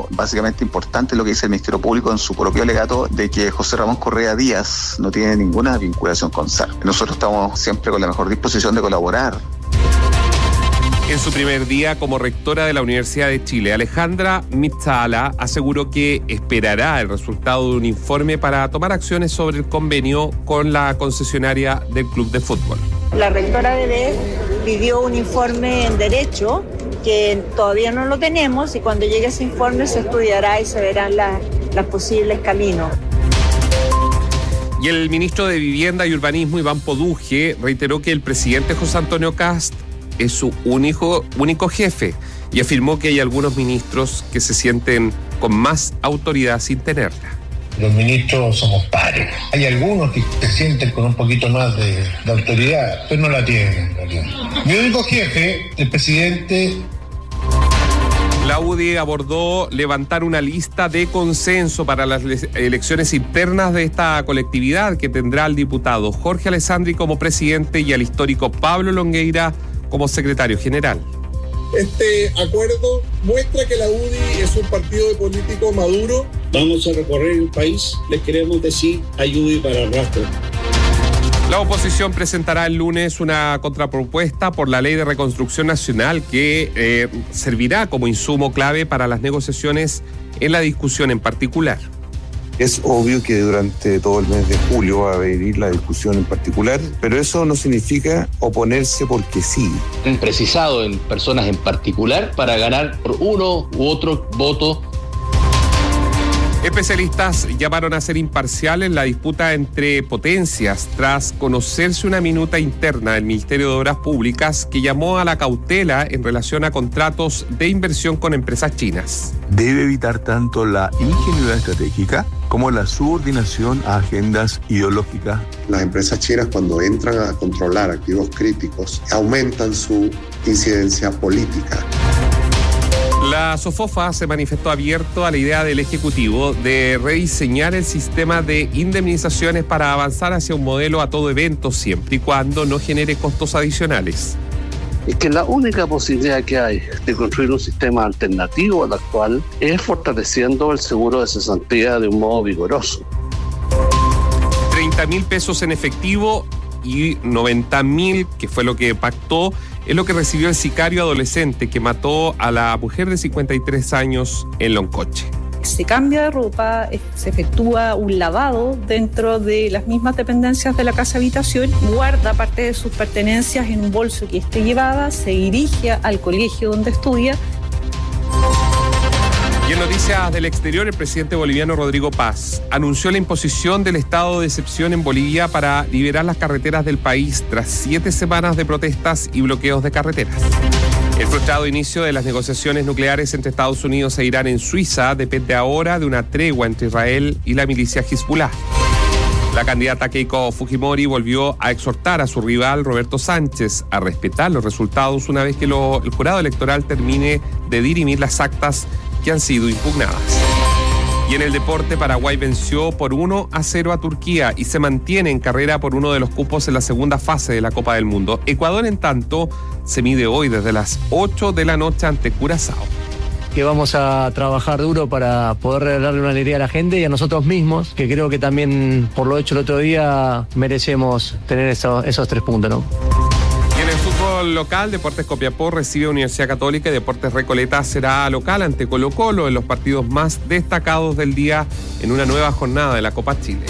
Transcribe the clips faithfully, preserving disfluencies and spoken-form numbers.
básicamente importante lo que dice el Ministerio Público en su propio alegato de que José Ramón Correa Díaz no tiene ninguna vinculación con S A R. Nosotros estamos siempre con la mejor disposición de colaborar. En su primer día como rectora de la Universidad de Chile, Alejandra Mizala aseguró que esperará el resultado de un informe para tomar acciones sobre el convenio con la concesionaria del club de fútbol. La rectora de B pidió un informe en Derecho que todavía no lo tenemos, y cuando llegue ese informe se estudiará y se verán las, los posibles caminos. Y el ministro de Vivienda y Urbanismo, Iván Poduje, reiteró que el presidente José Antonio Kast es su único, único jefe, y afirmó que hay algunos ministros que se sienten con más autoridad sin tenerla. Los ministros somos pares. Hay algunos que se sienten con un poquito más de, de autoridad, pero no la tienen en realidad. Mi único jefe, el presidente. La U D I abordó levantar una lista de consenso para las elecciones internas de esta colectividad, que tendrá al diputado Jorge Alessandri como presidente y al histórico Pablo Longueira como secretario general. Este acuerdo muestra que la U D I es un partido político maduro. Vamos a recorrer el país, les queremos decir, hay U D I para el rastro. La oposición presentará el lunes una contrapropuesta por la Ley de Reconstrucción Nacional que eh, servirá como insumo clave para las negociaciones en la discusión en particular. Es obvio que durante todo el mes de julio va a venir la discusión en particular, pero eso no significa oponerse porque sí. Han precisado en personas en particular para ganar por uno u otro voto. Especialistas llamaron a ser imparciales la disputa entre potencias tras conocerse una minuta interna del Ministerio de Obras Públicas que llamó a la cautela en relación a contratos de inversión con empresas chinas. Debe evitar tanto la ingenuidad estratégica como la subordinación a agendas ideológicas. Las empresas chinas, cuando entran a controlar activos críticos, aumentan su incidencia política. La SOFOFA se manifestó abierto a la idea del Ejecutivo de rediseñar el sistema de indemnizaciones para avanzar hacia un modelo a todo evento, siempre y cuando no genere costos adicionales. Es que la única posibilidad que hay de construir un sistema alternativo al actual es fortaleciendo el seguro de cesantía de un modo vigoroso. treinta mil pesos en efectivo y noventa mil, que fue lo que pactó, es lo que recibió el sicario adolescente que mató a la mujer de cincuenta y tres años en Loncoche. Se cambia de ropa, se efectúa un lavado dentro de las mismas dependencias de la casa habitación, guarda parte de sus pertenencias en un bolso que esté llevada, se dirige al colegio donde estudia. Y en noticias del exterior, el presidente boliviano Rodrigo Paz anunció la imposición del estado de excepción en Bolivia para liberar las carreteras del país tras siete semanas de protestas y bloqueos de carreteras. El frustrado inicio de las negociaciones nucleares entre Estados Unidos e Irán en Suiza depende ahora de una tregua entre Israel y la milicia Hezbollah. La candidata Keiko Fujimori volvió a exhortar a su rival Roberto Sánchez a respetar los resultados una vez que lo, el jurado electoral termine de dirimir las actas que han sido impugnadas. Y en el deporte, Paraguay venció por uno a cero a Turquía y se mantiene en carrera por uno de los cupos en la segunda fase de la Copa del Mundo. Ecuador, en tanto, se mide hoy desde las ocho de la noche ante Curazao. Que vamos a trabajar duro para poder darle una alegría a la gente y a nosotros mismos, que creo que también, por lo hecho el otro día, merecemos tener eso, esos tres puntos, ¿no? En el fútbol local, Deportes Copiapó recibe a Universidad Católica y Deportes Recoleta será local ante Colo-Colo en los partidos más destacados del día en una nueva jornada de la Copa Chile.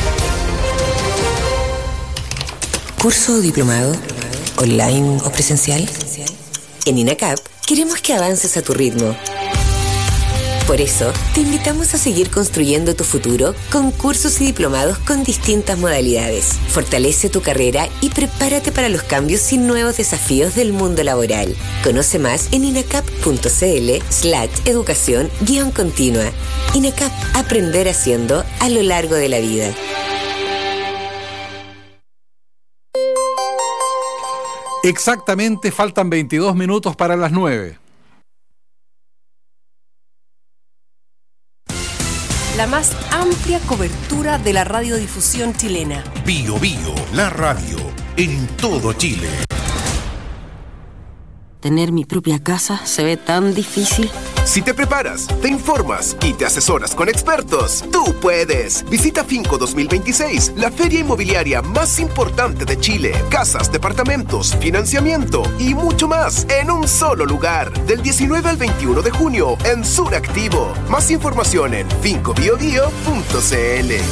¿Curso o diplomado? ¿Online o presencial? En INACAP queremos que avances a tu ritmo. Por eso, te invitamos a seguir construyendo tu futuro con cursos y diplomados con distintas modalidades. Fortalece tu carrera y prepárate para los cambios y nuevos desafíos del mundo laboral. Conoce más en inacap.cl slash educación guión continua. INACAP, aprender haciendo a lo largo de la vida. Exactamente, faltan veintidós minutos para las nueve. La más amplia cobertura de la radiodifusión chilena. Bio Bio, la radio, en todo Chile. Tener mi propia casa se ve tan difícil. Si te preparas, te informas y te asesoras con expertos, tú puedes. Visita Finco dos mil veintiséis, la feria inmobiliaria más importante de Chile. Casas, departamentos, financiamiento y mucho más en un solo lugar. Del diecinueve al veintiuno de junio en Suractivo. Más información en finco bio bio punto c l.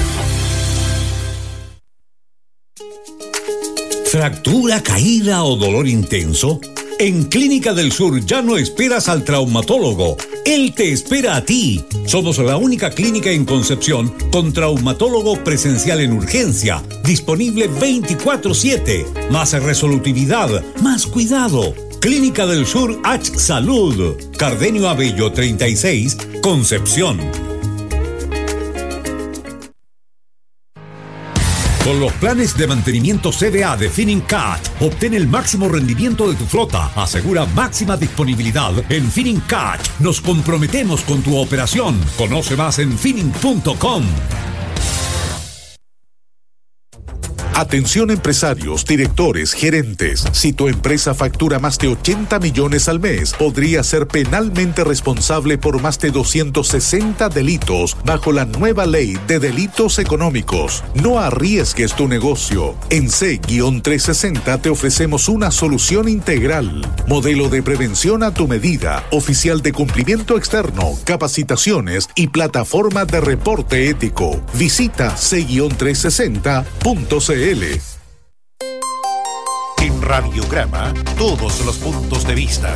¿Fractura, caída o dolor intenso? En Clínica del Sur ya no esperas al traumatólogo. Él te espera a ti. Somos la única clínica en Concepción con traumatólogo presencial en urgencia, disponible veinticuatro siete. Más resolutividad, más cuidado. Clínica del Sur H Salud. Cardenio Abello treinta y seis, Concepción. Con los planes de mantenimiento C V A de Finincat, obtén el máximo rendimiento de tu flota. Asegura máxima disponibilidad en Finincat. Nos comprometemos con tu operación. Conoce más en finning punto com. Atención empresarios, directores, gerentes. Si tu empresa factura más de ochenta millones al mes, podría ser penalmente responsable por más de doscientos sesenta delitos bajo la nueva ley de delitos económicos. No arriesgues tu negocio. En C trescientos sesenta te ofrecemos una solución integral. Modelo de prevención a tu medida, oficial de cumplimiento externo, capacitaciones y plataforma de reporte ético. Visita C trescientos sesenta punto c l. En Radiograma, todos los puntos de vista.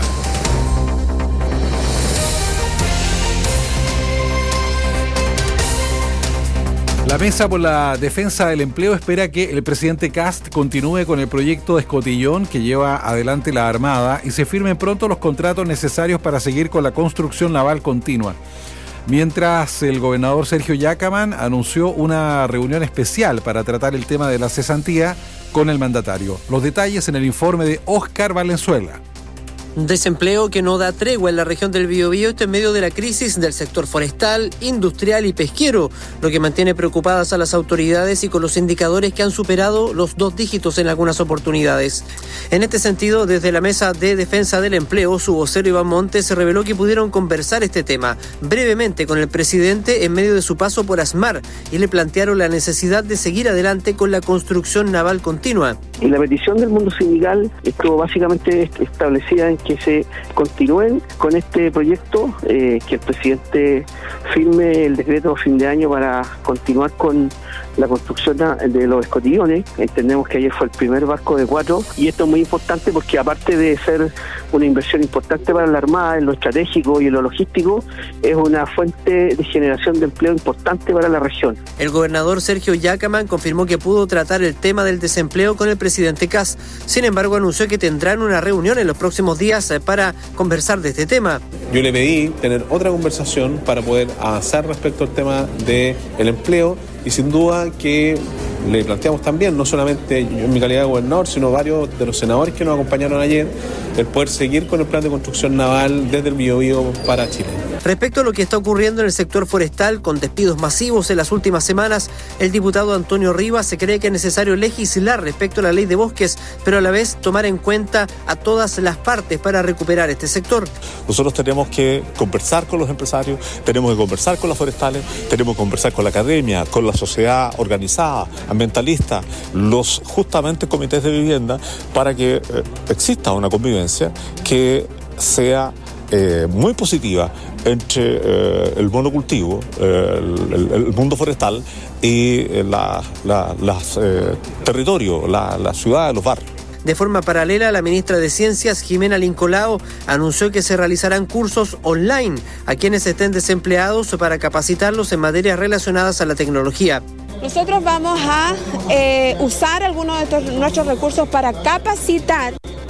La Mesa por la Defensa del Empleo espera que el presidente Kast continúe con el proyecto de escotillón que lleva adelante la Armada y se firmen pronto los contratos necesarios para seguir con la construcción naval continua. Mientras, el gobernador Sergio Yacamán anunció una reunión especial para tratar el tema de la cesantía con el mandatario. Los detalles en el informe de Óscar Valenzuela. Desempleo que no da tregua en la región del Biobío, esto en medio de la crisis del sector forestal, industrial y pesquero, lo que mantiene preocupadas a las autoridades y con los indicadores que han superado los dos dígitos en algunas oportunidades. En este sentido, desde la Mesa de Defensa del Empleo, su vocero Iván Montes se reveló que pudieron conversar este tema brevemente con el presidente en medio de su paso por ASMAR y le plantearon la necesidad de seguir adelante con la construcción naval continua. Y la petición del mundo sindical estuvo básicamente establecida en que se continúen con este proyecto, eh, que el presidente firme el decreto a fin de año para continuar con la construcción de los escotillones. Entendemos que ayer fue el primer barco de cuatro y esto es muy importante porque aparte de ser una inversión importante para la Armada en lo estratégico y en lo logístico, es una fuente de generación de empleo importante para la región. El gobernador Sergio Yacamán confirmó que pudo tratar el tema del desempleo con el presidente Kast. Sin embargo, anunció que tendrán una reunión en los próximos días para conversar de este tema. Yo le pedí tener otra conversación para poder avanzar respecto al tema del empleo y sin duda que le planteamos también, no solamente yo en mi calidad de gobernador, sino varios de los senadores que nos acompañaron ayer, el poder seguir con el plan de construcción naval desde el Biobío para Chile. Respecto a lo que está ocurriendo en el sector forestal, con despidos masivos en las últimas semanas, el diputado Antonio Rivas se cree que es necesario legislar respecto a la ley de bosques, pero a la vez tomar en cuenta a todas las partes para recuperar este sector. Nosotros tenemos que conversar con los empresarios, tenemos que conversar con las forestales, tenemos que conversar con la academia, con la sociedad organizada, ambientalista, los justamente comités de vivienda, para que eh, exista una convivencia que sea eh, muy positiva entre eh, el monocultivo, eh, el, el mundo forestal y eh, la, la, las eh, territorios, la, la ciudad, los barrios. De forma paralela, la ministra de Ciencias, Jimena Lincolao, anunció que se realizarán cursos online a quienes estén desempleados para capacitarlos en materias relacionadas a la tecnología. Nosotros vamos a eh, usar algunos de estos, nuestros recursos para capacitar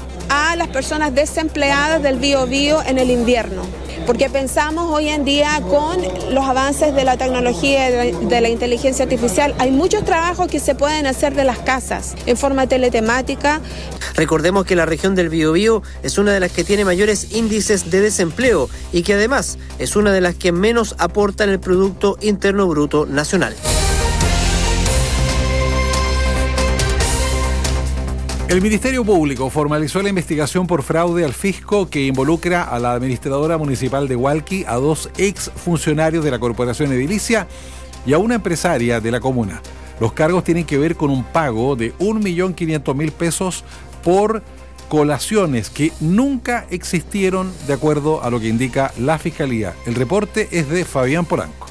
a las personas desempleadas del Biobío en el invierno, porque pensamos hoy en día con los avances de la tecnología y de, de la inteligencia artificial, hay muchos trabajos que se pueden hacer de las casas en forma teletemática. Recordemos que la región del Biobío es una de las que tiene mayores índices de desempleo y que además es una de las que menos aporta en el Producto Interno Bruto Nacional. El Ministerio Público formalizó la investigación por fraude al fisco que involucra a la administradora municipal de Hualqui, a dos ex funcionarios de la Corporación Edilicia y a una empresaria de la comuna. Los cargos tienen que ver con un pago de un millón quinientos mil pesos por colaciones que nunca existieron, de acuerdo a lo que indica la Fiscalía. El reporte es de Fabián Polanco.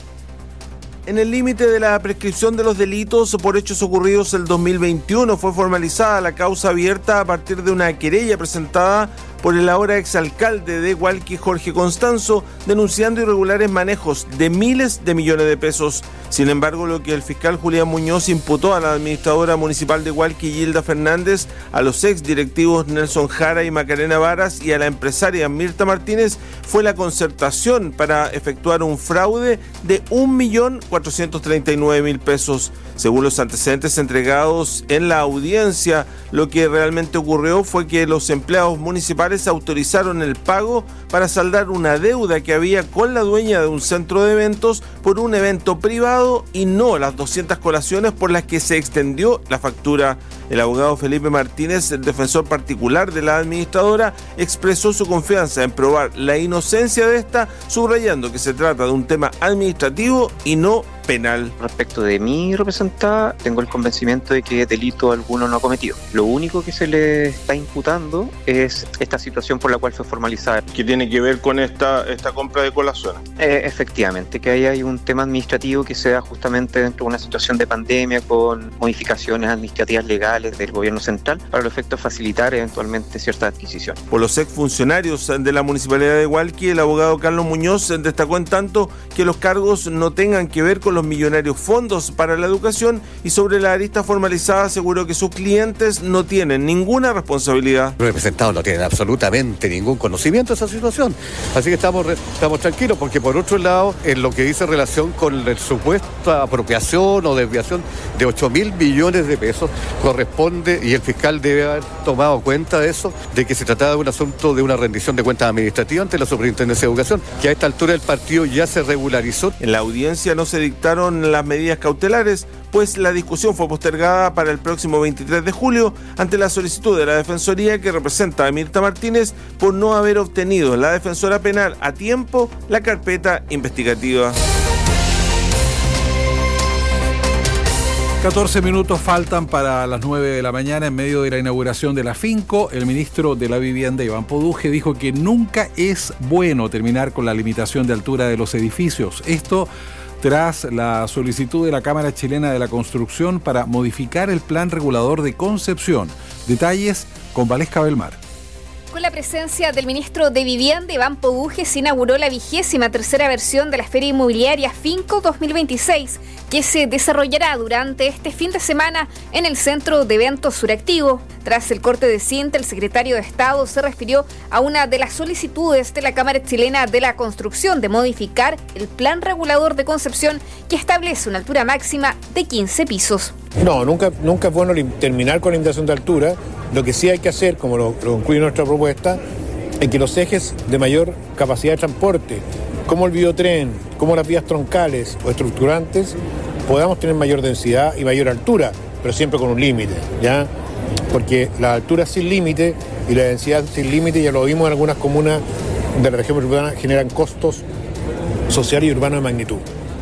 En el límite de la prescripción de los delitos por hechos ocurridos el dos mil veintiuno fue formalizada la causa abierta a partir de una querella presentada por el ahora exalcalde de Hualqui, Jorge Constanzo, denunciando irregulares manejos de miles de millones de pesos. Sin embargo, lo que el fiscal Julián Muñoz imputó a la administradora municipal de Hualqui, Gilda Fernández, a los ex directivos Nelson Jara y Macarena Varas y a la empresaria Mirta Martínez fue la concertación para efectuar un fraude de un millón cuatrocientos treinta y nueve mil pesos. Según los antecedentes entregados en la audiencia, lo que realmente ocurrió fue que los empleados municipales autorizaron el pago para saldar una deuda que había con la dueña de un centro de eventos por un evento privado y no las doscientas colaciones por las que se extendió la factura. El abogado Felipe Martínez, el defensor particular de la administradora, expresó su confianza en probar la inocencia de esta, subrayando que se trata de un tema administrativo y no penal. Respecto de mi representada, tengo el convencimiento de que delito alguno no ha cometido. Lo único que se le está imputando es esta situación por la cual fue formalizada. ¿Qué tiene que ver con esta, esta compra de colaciones? Eh, efectivamente, que ahí hay un tema administrativo que se da justamente dentro de una situación de pandemia con modificaciones administrativas legales del gobierno central para los efectos de facilitar eventualmente ciertas adquisiciones. Por los exfuncionarios de la Municipalidad de Hualqui, el abogado Carlos Muñoz destacó en tanto que los cargos no tengan que ver con los millonarios fondos para la educación y sobre la arista formalizada aseguró que sus clientes no tienen ninguna responsabilidad. Los representados no tienen absolutamente ningún conocimiento de esa situación, así que estamos, estamos tranquilos porque por otro lado en lo que dice relación con la supuesta apropiación o desviación de ocho mil millones de pesos corresponde y el fiscal debe haber tomado cuenta de eso, de que se trataba de un asunto de una rendición de cuentas administrativa ante la Superintendencia de Educación, que a esta altura del partido ya se regularizó. En la audiencia no se dictaron las medidas cautelares, pues la discusión fue postergada para el próximo veintitrés de julio ante la solicitud de la Defensoría que representa a Mirta Martínez por no haber obtenido la defensora penal a tiempo la carpeta investigativa. catorce minutos faltan para las nueve de la mañana. En medio de la inauguración de la Finco, el ministro de la Vivienda, Iván Poduje, dijo que nunca es bueno terminar con la limitación de altura de los edificios. Esto tras la solicitud de la Cámara Chilena de la Construcción para modificar el plan regulador de Concepción. Detalles con Valesca Belmar. Con la presencia del ministro de Vivienda, Iván Poduje, se inauguró la vigésima tercera versión de la Feria Inmobiliaria Finco dos mil veintiséis, que se desarrollará durante este fin de semana en el Centro de Eventos Suractivo. Tras el corte de cinta, el secretario de Estado se refirió a una de las solicitudes de la Cámara Chilena de la Construcción de modificar el plan regulador de Concepción que establece una altura máxima de quince pisos. No, nunca, nunca es bueno terminar con la limitación de altura. Lo que sí hay que hacer, como lo, lo incluye nuestra propuesta, es que los ejes de mayor capacidad de transporte, como el biotren, como las vías troncales o estructurantes, podamos tener mayor densidad y mayor altura, pero siempre con un límite, ¿ya? Porque la altura sin límite y la densidad sin límite, ya lo vimos en algunas comunas de la región urbana, generan costos sociales y urbanos de magnitud.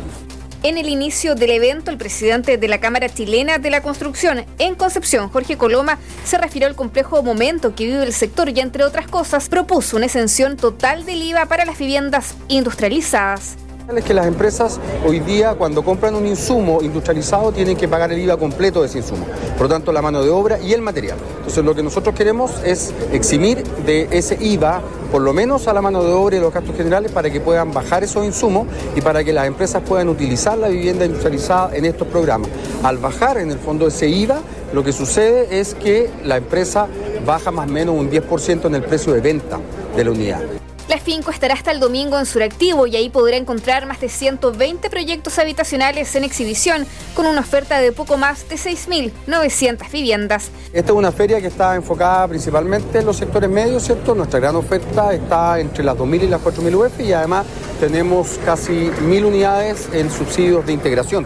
En el inicio del evento, el presidente de la Cámara Chilena de la Construcción en Concepción, Jorge Coloma, se refirió al complejo momento que vive el sector y, entre otras cosas, propuso una exención total del I V A para las viviendas industrializadas. Es que las empresas hoy día, cuando compran un insumo industrializado, tienen que pagar el I V A completo de ese insumo, por lo tanto la mano de obra y el material. Entonces lo que nosotros queremos es eximir de ese I V A por lo menos a la mano de obra y los gastos generales para que puedan bajar esos insumos y para que las empresas puedan utilizar la vivienda industrializada en estos programas. Al bajar en el fondo ese I V A, lo que sucede es que la empresa baja más o menos un diez por ciento en el precio de venta de la unidad. La Finco estará hasta el domingo en Suractivo y ahí podrá encontrar más de ciento veinte proyectos habitacionales en exhibición con una oferta de poco más de seis mil novecientas viviendas. Esta es una feria que está enfocada principalmente en los sectores medios, ¿cierto? Nuestra gran oferta está entre las dos mil y las cuatro mil U F y además tenemos casi mil unidades en subsidios de integración también.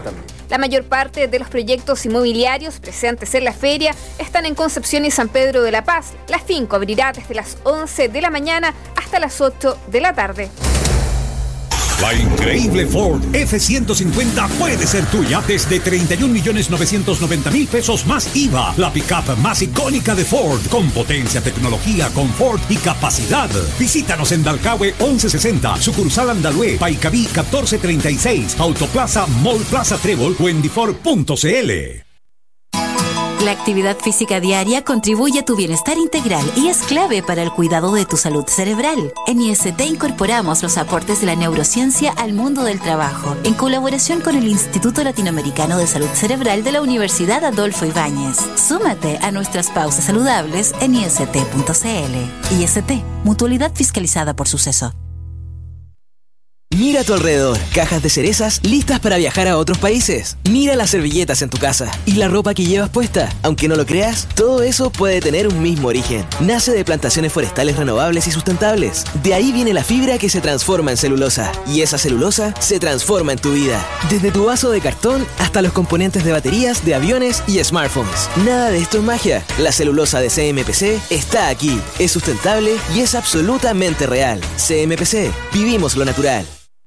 La mayor parte de los proyectos inmobiliarios presentes en la feria están en Concepción y San Pedro de la Paz. La Finco abrirá desde las once de la mañana hasta las ocho de la tarde. La increíble Ford F ciento cincuenta puede ser tuya desde treinta y un millones novecientos noventa mil pesos más I V A. La pickup más icónica de Ford, con potencia, tecnología, confort y capacidad. Visítanos en Dalcahue once sesenta, sucursal Andalue, Paicaví catorce treinta y seis, Autoplaza Mall Plaza Trébol o en difor punto cl. La actividad física diaria contribuye a tu bienestar integral y es clave para el cuidado de tu salud cerebral. En I S T incorporamos los aportes de la neurociencia al mundo del trabajo, en colaboración con el Instituto Latinoamericano de Salud Cerebral de la Universidad Adolfo Ibáñez. Súmate a nuestras pausas saludables en i s t punto c l. I S T, mutualidad fiscalizada por Suceso. Mira a tu alrededor, cajas de cerezas listas para viajar a otros países. Mira las servilletas en tu casa y la ropa que llevas puesta. Aunque no lo creas, todo eso puede tener un mismo origen. Nace de plantaciones forestales renovables y sustentables. De ahí viene la fibra que se transforma en celulosa. Y esa celulosa se transforma en tu vida. Desde tu vaso de cartón hasta los componentes de baterías, de aviones y smartphones. Nada de esto es magia. La celulosa de C M P C está aquí. Es sustentable y es absolutamente real. C M P C. Vivimos lo natural.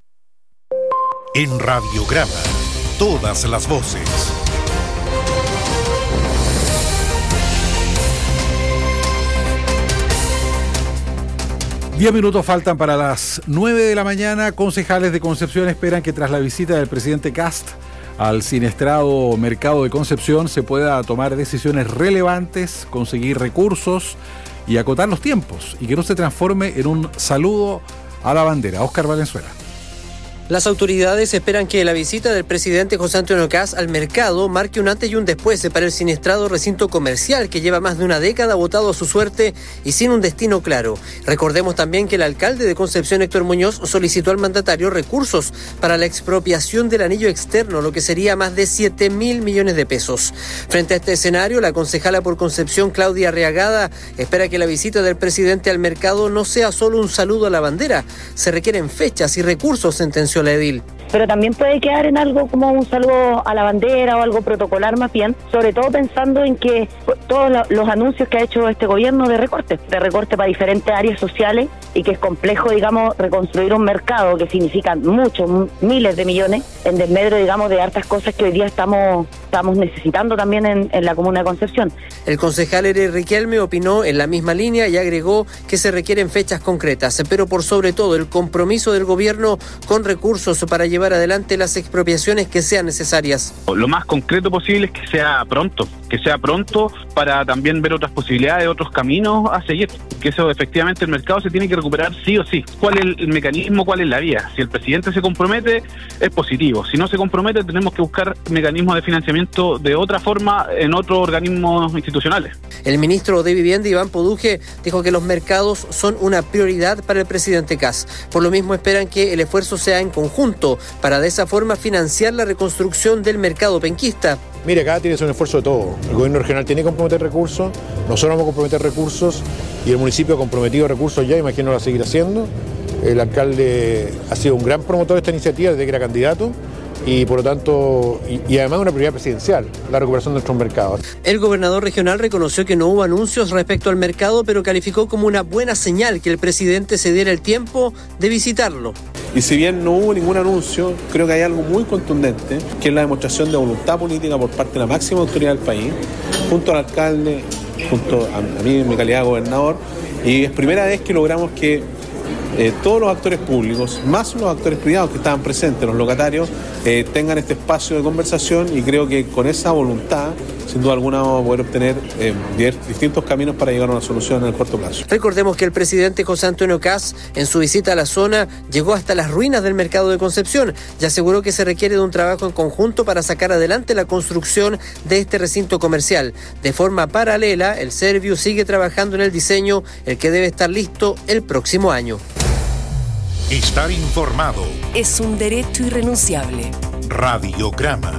En Radiograma, todas las voces. Diez minutos faltan para las nueve de la mañana. Concejales de Concepción esperan que tras la visita del presidente Kast al siniestrado mercado de Concepción se pueda tomar decisiones relevantes, conseguir recursos y acotar los tiempos, y que no se transforme en un saludo a la bandera. Óscar Valenzuela. Las autoridades esperan que la visita del presidente José Antonio Kast al mercado marque un antes y un después para el siniestrado recinto comercial que lleva más de una década botado a su suerte y sin un destino claro. Recordemos también que el alcalde de Concepción, Héctor Muñoz, solicitó al mandatario recursos para la expropiación del anillo externo, lo que sería más de siete mil millones de pesos. Frente a este escenario, la concejala por Concepción, Claudia Arriagada, espera que la visita del presidente al mercado no sea solo un saludo a la bandera. Se requieren fechas y recursos, sentenció la edil. Pero también puede quedar en algo como un saludo a la bandera o algo protocolar más bien, sobre todo pensando en que todos los anuncios que ha hecho este gobierno de recorte, de recorte para diferentes áreas sociales, y que es complejo, digamos, reconstruir un mercado que significa muchos, miles de millones, en desmedro, digamos, de hartas cosas que hoy día estamos, estamos necesitando también en, en la comuna de Concepción. El concejal Ere Riquelme opinó en la misma línea y agregó que se requieren fechas concretas, pero por sobre todo el compromiso del gobierno con recursos para llevar adelante las expropiaciones que sean necesarias. Lo más concreto posible es que sea pronto, que sea pronto para también ver otras posibilidades, otros caminos a seguir, que eso efectivamente el mercado se tiene que recuperar sí o sí. ¿Cuál es el mecanismo, cuál es la vía? Si el presidente se compromete, es positivo. Si no se compromete, tenemos que buscar mecanismos de financiamiento de otra forma en otros organismos institucionales. El ministro de Vivienda, Iván Poduje, dijo que los mercados son una prioridad para el presidente Kast. Por lo mismo esperan que el esfuerzo sea en conjunto para de esa forma financiar la reconstrucción del mercado penquista. Mire, acá tiene que ser un esfuerzo de todo. El gobierno regional tiene que comprometer recursos, nosotros vamos a comprometer recursos y el municipio ha comprometido recursos ya, imagino lo va a seguir haciendo. El alcalde ha sido un gran promotor de esta iniciativa desde que era candidato. Y por lo tanto, y, y además una prioridad presidencial, la recuperación de nuestros mercados. El gobernador regional reconoció que no hubo anuncios respecto al mercado, pero calificó como una buena señal que el presidente se diera el tiempo de visitarlo. Y si bien no hubo ningún anuncio, creo que hay algo muy contundente, que es la demostración de voluntad política por parte de la máxima autoridad del país, junto al alcalde, junto a, a mí en mi calidad de gobernador, y es primera vez que logramos que Eh, todos los actores públicos, más los actores privados que estaban presentes, los locatarios, eh, tengan este espacio de conversación, y creo que con esa voluntad, sin duda alguna, vamos a poder obtener eh, distintos caminos para llegar a una solución en el corto plazo. Recordemos que el presidente José Antonio Kast, en su visita a la zona, llegó hasta las ruinas del mercado de Concepción y aseguró que se requiere de un trabajo en conjunto para sacar adelante la construcción de este recinto comercial. De forma paralela, el Serviu sigue trabajando en el diseño, el que debe estar listo el próximo año. Estar informado es un derecho irrenunciable. Radiograma.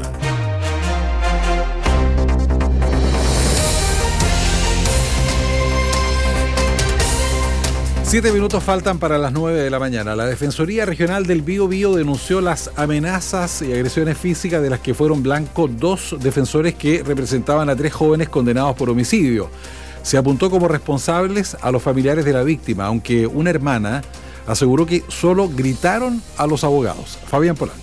Siete minutos faltan para las nueve de la mañana. La Defensoría Regional del Bío Bío denunció las amenazas y agresiones físicas de las que fueron blanco dos defensores que representaban a tres jóvenes condenados por homicidio. Se apuntó como responsables a los familiares de la víctima, aunque una hermana aseguró que solo gritaron a los abogados. Fabián Polanco.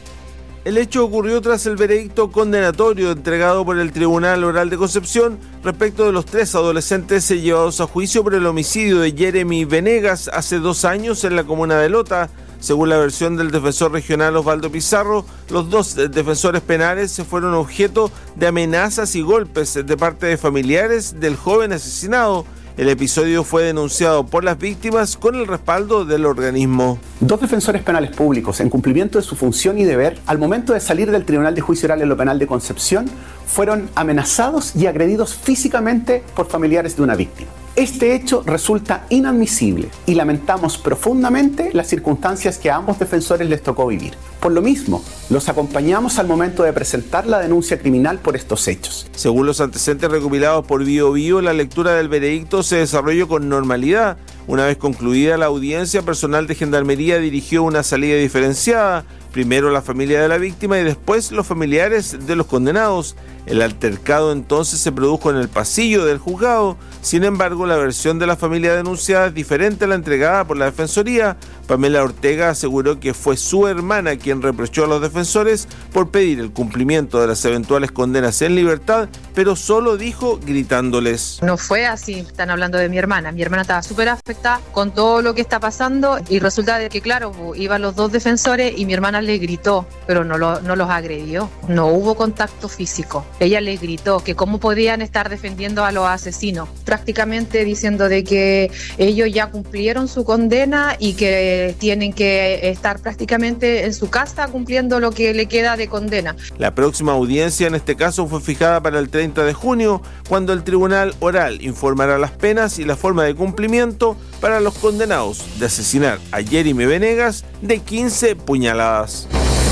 El hecho ocurrió tras el veredicto condenatorio entregado por el Tribunal Oral de Concepción respecto de los tres adolescentes llevados a juicio por el homicidio de Jeremy Venegas hace dos años en la comuna de Lota. Según la versión del defensor regional Osvaldo Pizarro, los dos defensores penales fueron objeto de amenazas y golpes de parte de familiares del joven asesinado. El episodio fue denunciado por las víctimas con el respaldo del organismo. Dos defensores penales públicos, en cumplimiento de su función y deber, al momento de salir del Tribunal de Juicio Oral en lo Penal de Concepción, fueron amenazados y agredidos físicamente por familiares de una víctima. Este hecho resulta inadmisible y lamentamos profundamente las circunstancias que a ambos defensores les tocó vivir. Por lo mismo, los acompañamos al momento de presentar la denuncia criminal por estos hechos. Según los antecedentes recopilados por Bío Bío, la lectura del veredicto se desarrolló con normalidad. Una vez concluida la audiencia, personal de Gendarmería dirigió una salida diferenciada. Primero la familia de la víctima y después los familiares de los condenados. El altercado entonces se produjo en el pasillo del juzgado. Sin embargo, la versión de la familia denunciada es diferente a la entregada por la Defensoría. Pamela Ortega aseguró que fue su hermana quien reprochó a los defensores por pedir el cumplimiento de las eventuales condenas en libertad, pero solo dijo gritándoles. No fue así, están hablando de mi hermana. Mi hermana estaba súper afectada con todo lo que está pasando y resulta de que, claro, iban los dos defensores y mi hermana le gritó, pero no, lo, no los agredió. No hubo contacto físico. Ella les gritó que cómo podían estar defendiendo a los asesinos, prácticamente diciendo de que ellos ya cumplieron su condena y que tienen que estar prácticamente en su casa cumpliendo lo que le queda de condena. La próxima audiencia en este caso fue fijada para el treinta de junio, cuando el Tribunal Oral informará las penas y la forma de cumplimiento para los condenados de asesinar a Jeremy Venegas de quince puñaladas.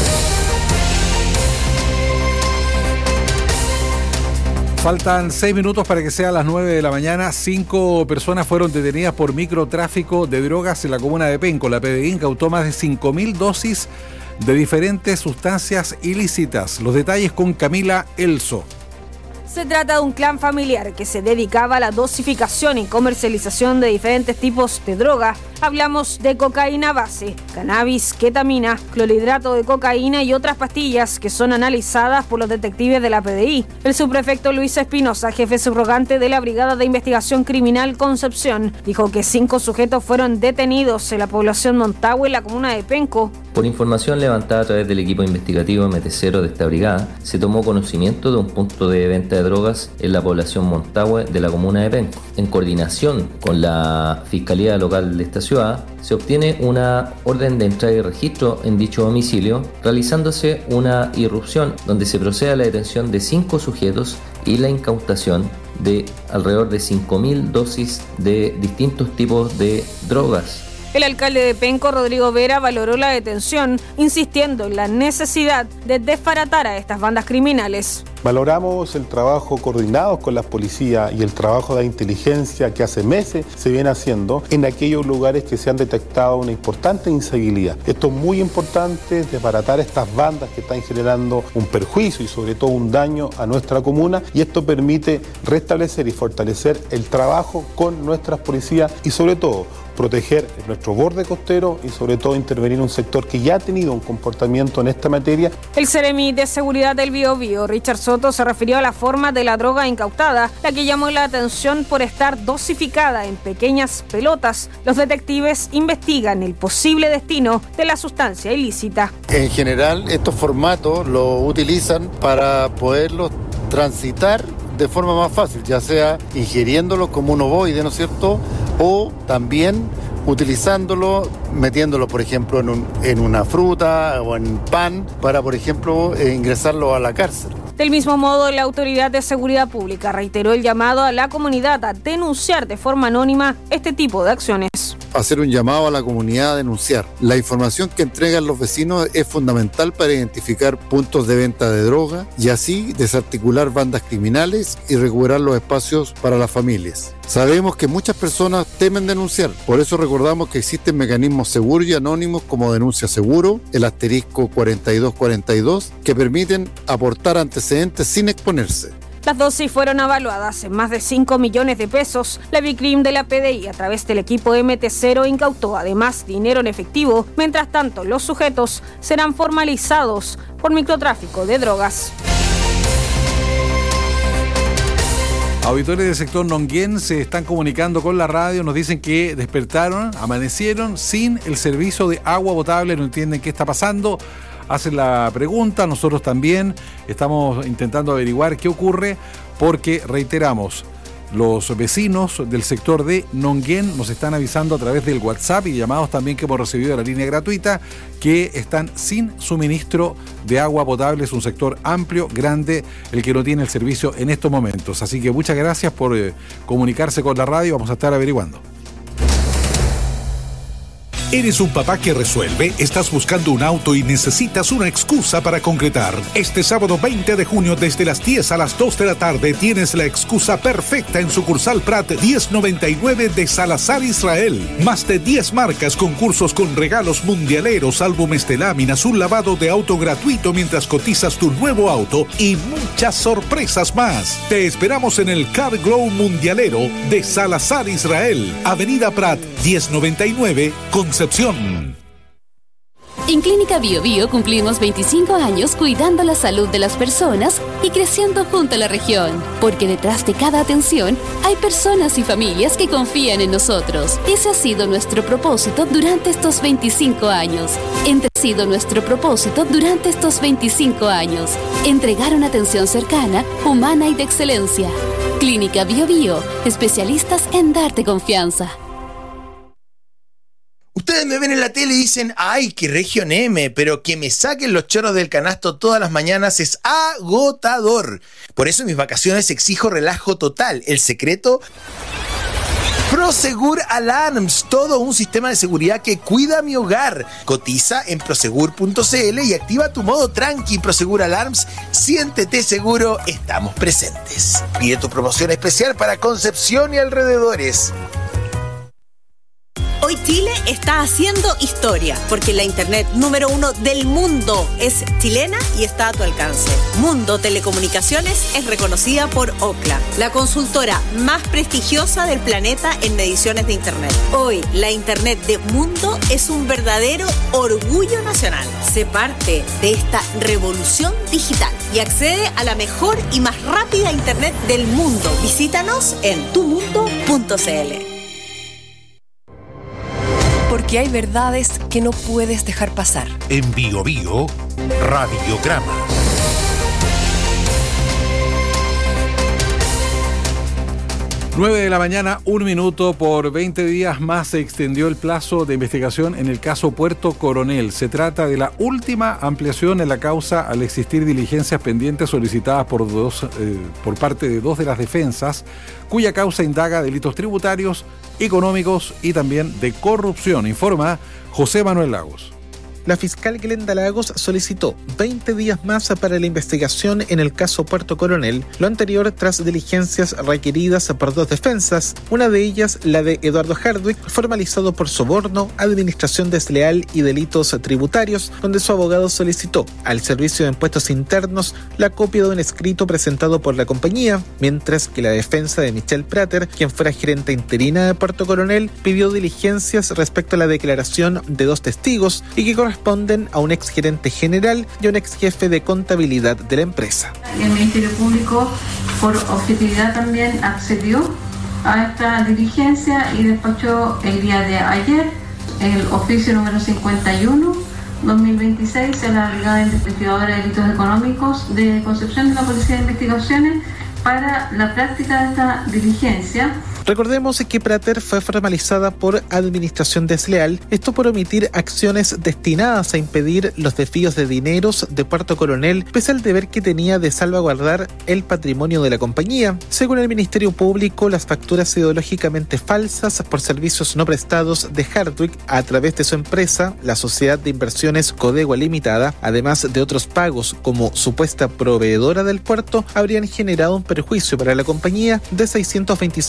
Faltan seis minutos para que sea las nueve de la mañana. Cinco personas fueron detenidas por microtráfico de drogas en la comuna de Penco. La P D I incautó más de cinco mil dosis de diferentes sustancias ilícitas. Los detalles con Camila Elso. Se trata de un clan familiar que se dedicaba a la dosificación y comercialización de diferentes tipos de droga. Hablamos de cocaína base, cannabis, ketamina, clorhidrato de cocaína y otras pastillas que son analizadas por los detectives de la P D I. El subprefecto Luis Espinosa, jefe subrogante de la Brigada de Investigación Criminal Concepción, dijo que cinco sujetos fueron detenidos en la población Montagüe, en la comuna de Penco. Por información levantada a través del equipo investigativo M T cero de esta brigada, se tomó conocimiento de un punto de venta de drogas en la población Montagüe de la comuna de Penco. En coordinación con la Fiscalía Local de esta ciudad, se obtiene una orden de entrada y registro en dicho domicilio, realizándose una irrupción donde se procede a la detención de cinco sujetos y la incautación de alrededor de cinco mil dosis de distintos tipos de drogas. El alcalde de Penco, Rodrigo Vera, valoró la detención, insistiendo en la necesidad de desbaratar a estas bandas criminales. Valoramos el trabajo coordinado con las policías y el trabajo de inteligencia que hace meses se viene haciendo en aquellos lugares que se han detectado una importante incivilidad. Esto es muy importante, desbaratar estas bandas que están generando un perjuicio y sobre todo un daño a nuestra comuna, y esto permite restablecer y fortalecer el trabajo con nuestras policías y sobre todo proteger nuestro borde costero y sobre todo intervenir en un sector que ya ha tenido un comportamiento en esta materia. El Seremi de Seguridad del Bío Bío, Richard Soto, se refirió a la forma de la droga incautada, la que llamó la atención por estar dosificada en pequeñas pelotas. Los detectives investigan el posible destino de la sustancia ilícita. En general, estos formatos los utilizan para poderlos transitar de forma más fácil, ya sea ingiriéndolo como un ovoide, ¿no es cierto?, o también utilizándolo, metiéndolo, por ejemplo, en, un, en una fruta o en pan para, por ejemplo, eh, ingresarlo a la cárcel. Del mismo modo, la Autoridad de Seguridad Pública reiteró el llamado a la comunidad a denunciar de forma anónima este tipo de acciones. Hacer un llamado a la comunidad a denunciar. La información que entregan los vecinos es fundamental para identificar puntos de venta de droga y así desarticular bandas criminales y recuperar los espacios para las familias. Sabemos que muchas personas temen denunciar, por eso recordamos que existen mecanismos seguros y anónimos como Denuncia Seguro, el asterisco cuarenta y dos cuarenta y dos, que permiten aportar antecedentes sin exponerse. Las dosis fueron evaluadas en más de cinco millones de pesos. La Vicrim de la P D I, a través del equipo M T cero, incautó además dinero en efectivo. Mientras tanto, los sujetos serán formalizados por microtráfico de drogas. Auditores del sector Nonguén se están comunicando con la radio, nos dicen que despertaron, amanecieron sin el servicio de agua potable, no entienden qué está pasando. Hacen la pregunta, nosotros también estamos intentando averiguar qué ocurre, porque reiteramos, los vecinos del sector de Nonguén nos están avisando a través del WhatsApp y llamados también que hemos recibido de la línea gratuita, que están sin suministro de agua potable. Es un sector amplio, grande, el que no tiene el servicio en estos momentos. Así que muchas gracias por eh, comunicarse con la radio, vamos a estar averiguando. ¿Eres un papá que resuelve? ¿Estás buscando un auto y necesitas una excusa para concretar? Este sábado veinte de junio desde las diez a las dos de la tarde tienes la excusa perfecta en sucursal Prat diez noventa y nueve de Salazar, Israel. Más de diez marcas, concursos con regalos mundialeros, álbumes de láminas, un lavado de auto gratuito mientras cotizas tu nuevo auto y muchas sorpresas más. Te esperamos en el Car Glow Mundialero de Salazar, Israel. Avenida Prat diez noventa y nueve, Concepción. En Clínica Bio Bio cumplimos veinticinco años cuidando la salud de las personas y creciendo junto a la región, porque detrás de cada atención hay personas y familias que confían en nosotros. Ese ha sido nuestro propósito durante estos veinticinco años. Ese ha sido nuestro propósito durante estos veinticinco años. Entregar una atención cercana, humana y de excelencia. Clínica Bio Bio, especialistas en darte confianza. Ustedes me ven en la tele y dicen, ay, qué región M, pero que me saquen los chorros del canasto todas las mañanas es agotador. Por eso en mis vacaciones exijo relajo total. El secreto, Prosegur Alarms, todo un sistema de seguridad que cuida mi hogar. Cotiza en prosegur punto c l y activa tu modo tranqui. Prosegur Alarms, siéntete seguro, estamos presentes. Pide tu promoción especial para Concepción y alrededores. Hoy Chile está haciendo historia, porque la internet número uno del mundo es chilena y está a tu alcance. Mundo Telecomunicaciones es reconocida por Ookla, la consultora más prestigiosa del planeta en mediciones de internet. Hoy, la internet de Mundo es un verdadero orgullo nacional. Sé parte de esta revolución digital y accede a la mejor y más rápida internet del mundo. Visítanos en tu mundo punto c l. Porque hay verdades que no puedes dejar pasar. En Bio Bio, Radiograma. nueve de la mañana, un minuto. Por veinte días más se extendió el plazo de investigación en el caso Puerto Coronel. Se trata de la última ampliación en la causa al existir diligencias pendientes solicitadas por, dos, eh, por parte de dos de las defensas, cuya causa indaga delitos tributarios, económicos y también de corrupción, informa José Manuel Lagos. La fiscal Glenda Lagos solicitó veinte días más para la investigación en el caso Puerto Coronel, lo anterior tras diligencias requeridas por dos defensas, una de ellas la de Eduardo Hardwick, formalizado por soborno, administración desleal y delitos tributarios, donde su abogado solicitó al Servicio de Impuestos Internos la copia de un escrito presentado por la compañía, mientras que la defensa de Michelle Prater, quien fuera gerente interina de Puerto Coronel, pidió diligencias respecto a la declaración de dos testigos y que corresponden a un exgerente general y a un exjefe de contabilidad de la empresa. El Ministerio Público, por objetividad, también accedió a esta diligencia y despachó el día de ayer el oficio número cincuenta y uno dos mil veintiséis a la Brigada Investigadora de Delitos Económicos de Concepción de la Policía de Investigaciones para la práctica de esta diligencia. Recordemos que Prater fue formalizada por administración desleal, esto por omitir acciones destinadas a impedir los desvíos de dineros de Puerto Coronel, pese al deber que tenía de salvaguardar el patrimonio de la compañía. Según el Ministerio Público, las facturas ideológicamente falsas por servicios no prestados de Hardwick a través de su empresa, la Sociedad de Inversiones Codegua Limitada, además de otros pagos como supuesta proveedora del puerto, habrían generado un perjuicio para la compañía de seiscientos veintiséis millones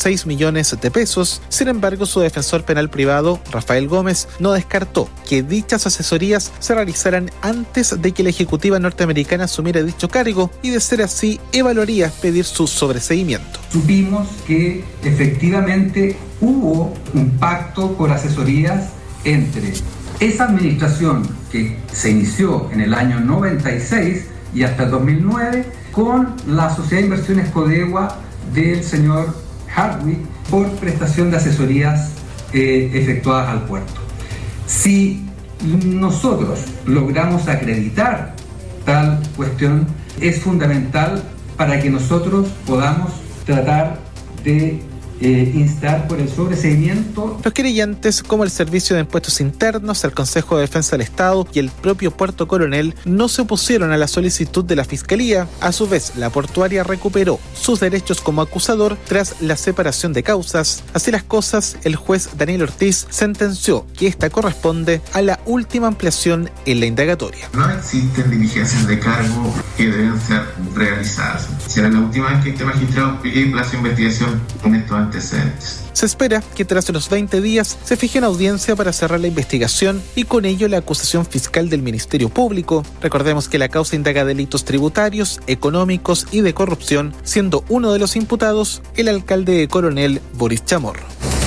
millones de pesos. Sin embargo, su defensor penal privado, Rafael Gómez, no descartó que dichas asesorías se realizaran antes de que la ejecutiva norteamericana asumiera dicho cargo y, de ser así, evaluaría pedir su sobreseimiento. Supimos que efectivamente hubo un pacto por asesorías entre esa administración que se inició en el año noventa y seis y hasta el dos mil nueve con la Sociedad de Inversiones Codegua del señor Hardwick por prestación de asesorías eh, efectuadas al puerto. Si nosotros logramos acreditar tal cuestión, es fundamental para que nosotros podamos tratar de Eh, instar por el sobreseimiento. Los querellantes, como el Servicio de Impuestos Internos, el Consejo de Defensa del Estado y el propio Puerto Coronel, no se opusieron a la solicitud de la Fiscalía. A su vez, la portuaria recuperó sus derechos como acusador tras la separación de causas. Así las cosas, el juez Daniel Ortiz sentenció que esta corresponde a la última ampliación en la indagatoria. No existen diligencias de cargo que deben ser realizadas. Será la última vez que este magistrado pide plazo de investigación con estos antecedentes. Se espera que tras los veinte días se fije una audiencia para cerrar la investigación y con ello la acusación fiscal del Ministerio Público. Recordemos que la causa indaga delitos tributarios, económicos y de corrupción, siendo uno de los imputados el alcalde de Coronel, Boris Chamorro.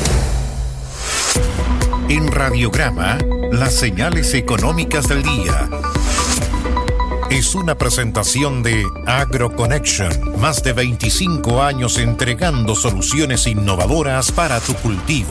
En Radiograma, las señales económicas del día. Es una presentación de AgroConnection, más de veinticinco años entregando soluciones innovadoras para tu cultivo.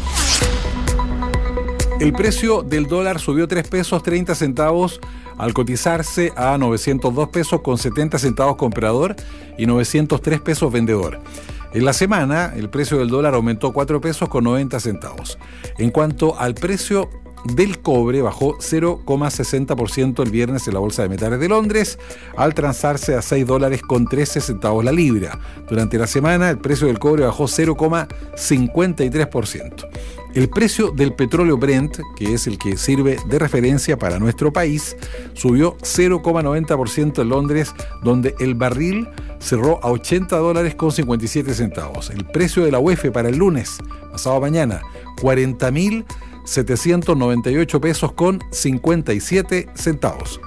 El precio del dólar subió tres pesos treinta centavos al cotizarse a novecientos dos pesos con setenta centavos comprador y novecientos tres pesos vendedor. En la semana, el precio del dólar aumentó cuatro pesos con noventa centavos. En cuanto al precio del cobre, bajó cero coma sesenta por ciento el viernes en la Bolsa de Metales de Londres, al transarse a seis dólares con trece centavos la libra. Durante la semana, el precio del cobre bajó cero coma cincuenta y tres por ciento. El precio del petróleo Brent, que es el que sirve de referencia para nuestro país, subió cero coma noventa por ciento en Londres, donde el barril cerró a ochenta dólares con cincuenta y siete centavos. El precio de la U E F para el lunes, pasado mañana, cuarenta mil setecientos noventa y ocho pesos con cincuenta y siete centavos.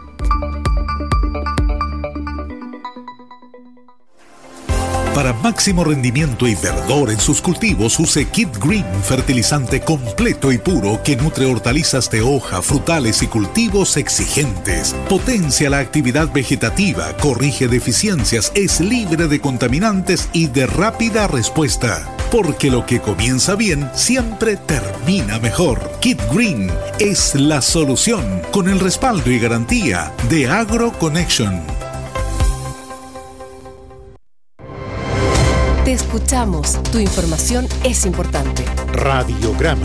Para máximo rendimiento y verdor en sus cultivos, use Kit Green, fertilizante completo y puro que nutre hortalizas de hoja, frutales y cultivos exigentes. Potencia la actividad vegetativa, corrige deficiencias, es libre de contaminantes y de rápida respuesta. Porque lo que comienza bien siempre termina mejor. Kit Green es la solución, con el respaldo y garantía de AgroConnection. Te escuchamos. Tu información es importante. Radiograma.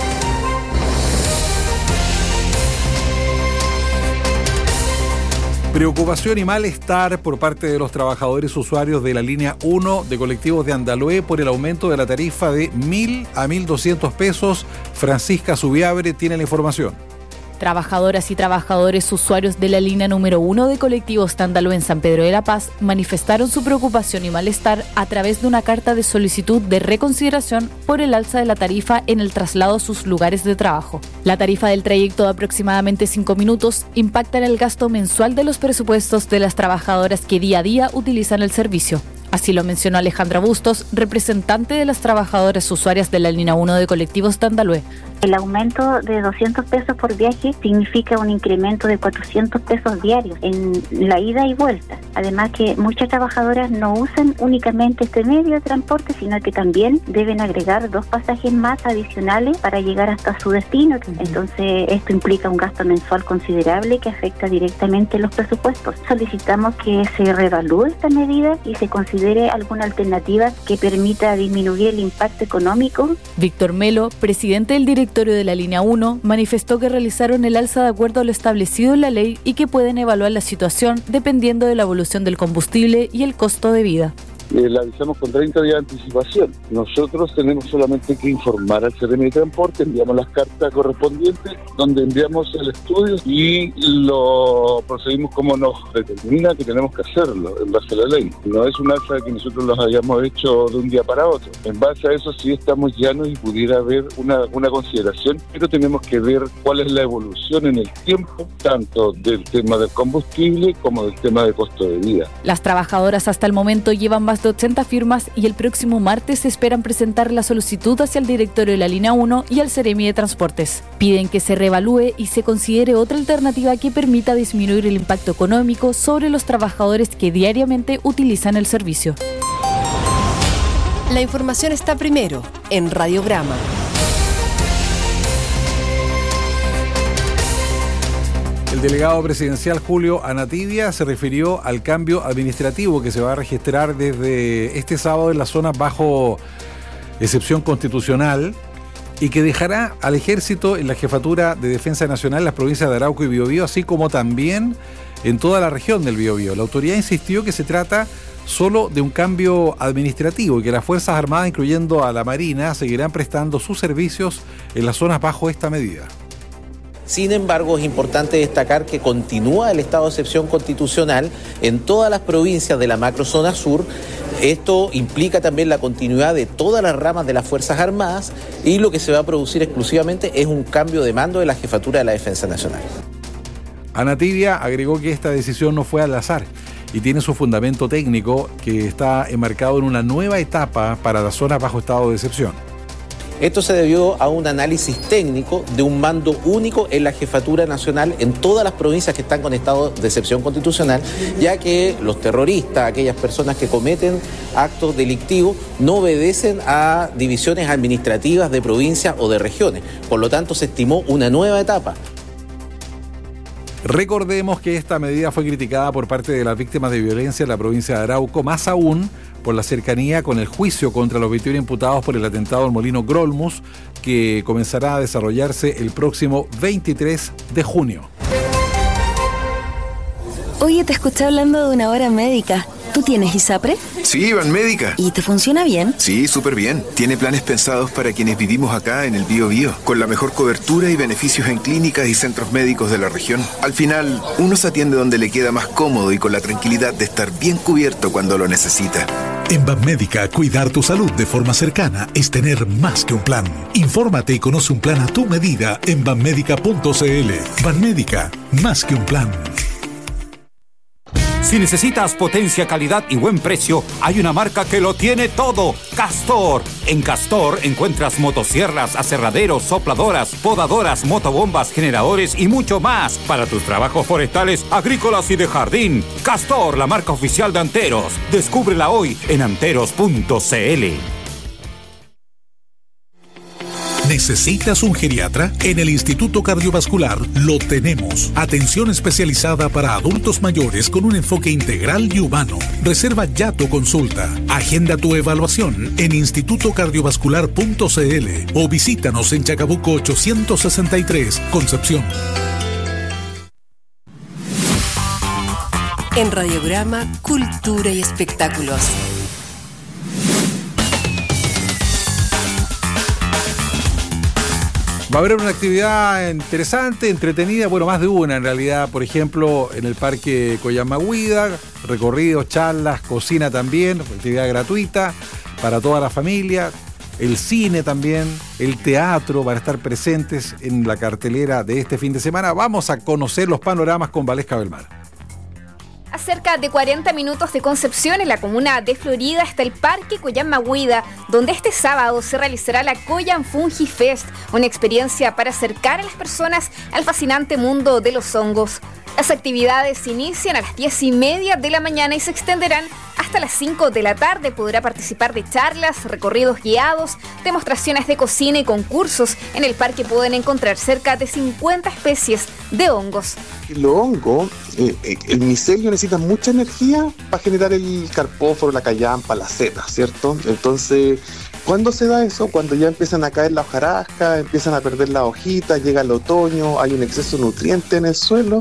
Preocupación y malestar por parte de los trabajadores usuarios de la línea uno de colectivos de Andalue por el aumento de la tarifa de mil a mil doscientos pesos. Francisca Subiabre tiene la información. Trabajadoras y trabajadores usuarios de la línea número uno de colectivos de Andalue en San Pedro de la Paz manifestaron su preocupación y malestar a través de una carta de solicitud de reconsideración por el alza de la tarifa en el traslado a sus lugares de trabajo. La tarifa del trayecto de aproximadamente cinco minutos impacta en el gasto mensual de los presupuestos de las trabajadoras que día a día utilizan el servicio. Así lo mencionó Alejandra Bustos, representante de las trabajadoras usuarias de la línea uno de colectivos de Andalue. El aumento de doscientos pesos por viaje significa un incremento de cuatrocientos pesos diarios en la ida y vuelta. Además que muchas trabajadoras no usan únicamente este medio de transporte, sino que también deben agregar dos pasajes más adicionales para llegar hasta su destino. Entonces esto implica un gasto mensual considerable que afecta directamente los presupuestos. Solicitamos que se reevalúe esta medida y se considere alguna alternativa que permita disminuir el impacto económico. Víctor Melo, presidente del directorio de la línea uno, manifestó que realizaron el alza de acuerdo a lo establecido en la ley y que pueden evaluar la situación dependiendo de la evolución del combustible y el costo de vida. eh, la avisamos con treinta días de anticipación. Nosotros tenemos solamente que informar al C R M de Transporte, enviamos las cartas correspondientes, donde enviamos el estudio y lo procedimos como nos determina que tenemos que hacerlo, en base a la ley. No es un alza que nosotros los hayamos hecho de un día para otro. En base a eso sí estamos llanos y pudiera haber una, una consideración, pero tenemos que ver cuál es la evolución en el tiempo, tanto del tema del combustible como del tema de costo de vida. Las trabajadoras hasta el momento llevan más de ochenta firmas y el próximo martes esperan presentar la solicitud hacia el directorio de la línea uno y al Ceremi de Transportes. Piden que se reevalúe y se considere otra alternativa que permita disminuir el impacto económico sobre los trabajadores que diariamente utilizan el servicio. La información está primero en Radiograma. El delegado presidencial Julio Anatibia se refirió al cambio administrativo que se va a registrar desde este sábado en la zona bajo excepción constitucional y que dejará al Ejército en la Jefatura de Defensa Nacional en las provincias de Arauco y Biobío, así como también en toda la región del Biobío. La autoridad insistió que se trata solo de un cambio administrativo y que las Fuerzas Armadas, incluyendo a la Marina, seguirán prestando sus servicios en las zonas bajo esta medida. Sin embargo, es importante destacar que continúa el estado de excepción constitucional en todas las provincias de la macrozona sur. Esto implica también la continuidad de todas las ramas de las Fuerzas Armadas y lo que se va a producir exclusivamente es un cambio de mando de la Jefatura de la Defensa Nacional. Anatibia agregó que esta decisión no fue al azar y tiene su fundamento técnico que está enmarcado en una nueva etapa para las zonas bajo estado de excepción. Esto se debió a un análisis técnico de un mando único en la Jefatura Nacional en todas las provincias que están con estado de excepción constitucional, ya que los terroristas, aquellas personas que cometen actos delictivos, no obedecen a divisiones administrativas de provincias o de regiones. Por lo tanto, se estimó una nueva etapa. Recordemos que esta medida fue criticada por parte de las víctimas de violencia en la provincia de Arauco, más aún por la cercanía con el juicio contra los veintiuno imputados por el atentado al Molino Grolmus, que comenzará a desarrollarse el próximo veintitrés de junio. Oye, te escuché hablando de una hora médica. ¿Tú tienes ISAPRE? Sí, Banmédica. ¿Y te funciona bien? Sí, súper bien. Tiene planes pensados para quienes vivimos acá en el Biobío, con la mejor cobertura y beneficios en clínicas y centros médicos de la región. Al final, uno se atiende donde le queda más cómodo y con la tranquilidad de estar bien cubierto cuando lo necesita. En Banmédica, cuidar tu salud de forma cercana es tener más que un plan. Infórmate y conoce un plan a tu medida en banmédica punto cl. Banmédica, más que un plan. Si necesitas potencia, calidad y buen precio, hay una marca que lo tiene todo: Castor. En Castor encuentras motosierras, aserraderos, sopladoras, podadoras, motobombas, generadores y mucho más para tus trabajos forestales, agrícolas y de jardín. Castor, la marca oficial de Anteros. Descúbrela hoy en anteros punto cl. ¿Necesitas un geriatra? En el Instituto Cardiovascular lo tenemos. Atención especializada para adultos mayores con un enfoque integral y humano. Reserva ya tu consulta. Agenda tu evaluación en instituto cardiovascular punto cl o visítanos en Chacabuco ochocientos sesenta y tres, Concepción. En Radiograma, Cultura y Espectáculos. Va a haber una actividad interesante, entretenida, bueno, más de una en realidad, por ejemplo, en el Parque Coyamahuida, recorridos, charlas, cocina también, actividad gratuita para toda la familia, el cine también, el teatro van a estar presentes en la cartelera de este fin de semana. Vamos a conocer los panoramas con Valesca Belmar. A cerca de cuarenta minutos de Concepción, en la comuna de Florida, está el Parque Coyamahuida, donde este sábado se realizará la Coyan Fungi Fest, una experiencia para acercar a las personas al fascinante mundo de los hongos. Las actividades inician a las diez y media de la mañana y se extenderán hasta las cinco de la tarde. Podrá participar de charlas, recorridos guiados, demostraciones de cocina y concursos. En el parque pueden encontrar cerca de cincuenta especies de hongos. Los hongos, eh, el micelio necesita mucha energía para generar el carpóforo, la callampa, la seta, ¿cierto? Entonces, ¿cuándo se da eso? Cuando ya empiezan a caer las hojarascas, empiezan a perder las hojitas, llega el otoño, hay un exceso de nutrientes en el suelo